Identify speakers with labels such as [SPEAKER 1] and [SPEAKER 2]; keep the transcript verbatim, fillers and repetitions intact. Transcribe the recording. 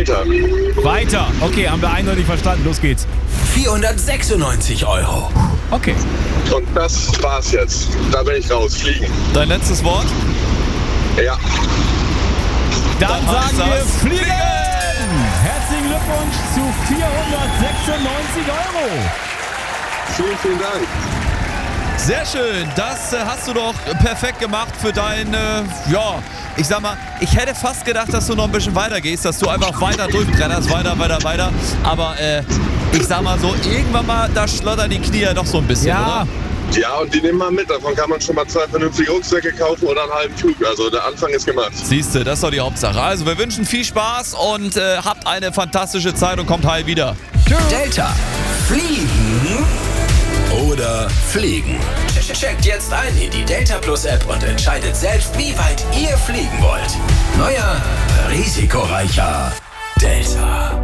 [SPEAKER 1] weiter.
[SPEAKER 2] Weiter. Okay, haben wir eindeutig verstanden. Los geht's.
[SPEAKER 3] vierhundertsechsundneunzig Euro.
[SPEAKER 2] Okay.
[SPEAKER 1] Und das war's jetzt. Da bin ich raus. Fliegen.
[SPEAKER 4] Dein letztes Wort?
[SPEAKER 1] Ja.
[SPEAKER 2] Dann,
[SPEAKER 4] Dann
[SPEAKER 2] sagen
[SPEAKER 4] heißt
[SPEAKER 2] wir
[SPEAKER 4] das
[SPEAKER 2] Fliegen!
[SPEAKER 4] Fliegen!
[SPEAKER 2] Herzlichen Glückwunsch zu vierhundertsechsundneunzig Euro.
[SPEAKER 1] Vielen, vielen Dank.
[SPEAKER 4] Sehr schön. Das äh, hast du doch perfekt gemacht für dein, äh, ja, ich sag mal, ich hätte fast gedacht, dass du noch ein bisschen weiter gehst, dass du einfach weiter durchbrennerst, weiter, weiter, weiter. Aber äh, ich sag mal so, irgendwann mal, da schlottern die Knie ja doch so ein bisschen,
[SPEAKER 2] Ja.
[SPEAKER 4] oder?
[SPEAKER 1] Ja, und die nehmen wir mit. Davon kann man schon mal zwei vernünftige Rucksäcke kaufen oder einen halben Flug. Also der Anfang ist gemacht.
[SPEAKER 4] Siehste, das ist doch die Hauptsache. Also wir wünschen viel Spaß und äh, habt eine fantastische Zeit und kommt heil wieder.
[SPEAKER 3] Delta. Fliegen oder fliegen? Checkt jetzt ein in die Delta Plus App und entscheidet selbst, wie weit ihr fliegen wollt. Neuer, risikoreicher Delta.